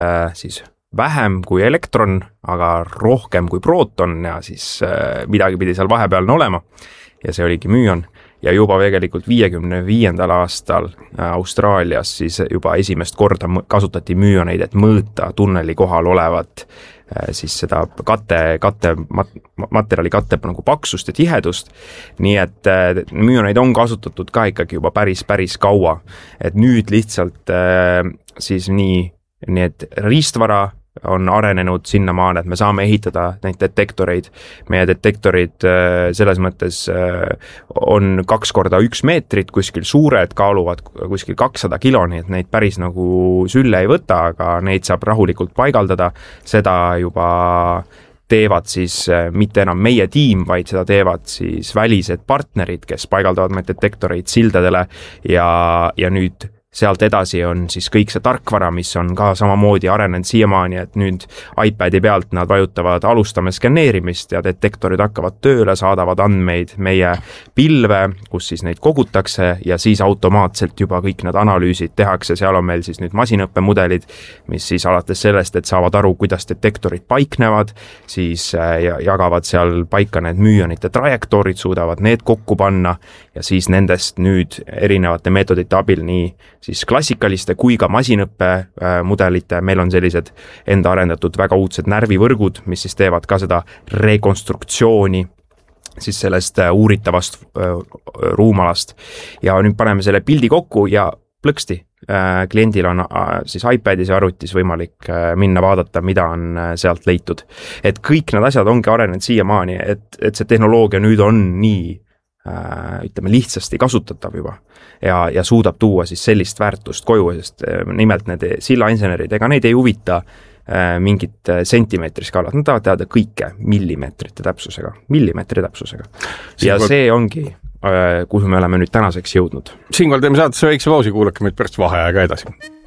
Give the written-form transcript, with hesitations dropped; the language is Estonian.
siis vähem kui elektron, aga rohkem kui prooton ja siis midagi pidi seal vahepealne olema ja see oligi müon. Ja juba tegelikult 55. aastal Austraalias siis juba esimest korda kasutati müoneid, et mõõta tunneli kohal olevat siis seda materjali katte nagu paksust ja tihedust. Nii et müoneid on kasutatud ka ikkagi juba päris kaua. Et nüüd lihtsalt siis nii et riistvara on arenenud sinnamaale, et me saame ehitada neid detektoreid. Meie detektorid selles mõttes on 2x1 meetrit, kuskil suured, kaaluvad kuskil 200 kilo, nii et neid päris nagu sülle ei võta, aga neid saab rahulikult paigaldada. Seda juba teevad siis mitte enam meie tiim, vaid seda teevad siis välised partnerid, kes paigaldavad neid detektoreid sildadele ja nüüd sealt edasi on siis kõik see tarkvara, mis on ka samamoodi arenenud siiamaani, et nüüd iPadi pealt nad vajutavad alustame skanneerimist ja detektorid hakkavad tööle, saadavad andmeid meie pilve, kus siis neid kogutakse ja siis automaatselt juba kõik need analüüsid tehakse. Seal on meil siis nüüd masinõppemudelid, mis siis alates sellest, et saavad aru, kuidas detektorid paiknevad, siis jagavad seal paika need müonite trajektoorid, suudavad need kokku panna ja siis nendest nüüd erinevate meetodite abil nii siis klassikaliste kui ka masinõppe mudelite, meil on sellised enda arendatud väga uudsed närvivõrgud, mis siis teevad ka seda rekonstruktsiooni siis sellest uuritavast ruumalast ja nüüd paneme selle pildi kokku ja plõksti. Kliendil on siis iPadis ja arvutis võimalik minna vaadata, mida on sealt leitud. Et kõik need asjad ongi arenenud siiamaani, et see tehnoloogia nüüd on nii ütleme lihtsasti kasutatav juba ja suudab tuua siis sellist väärtust koju, sest nimelt need sillainsenerid, ega neid ei huvita mingit sentimeetri skaalat, nad tahavad teada kõike millimeetri täpsusega. Ja see ongi, kuhu me oleme nüüd tänaseks jõudnud. Siinkohal teeme saatesse väikse pausi, kuulake meid pärast vaheaega edasi.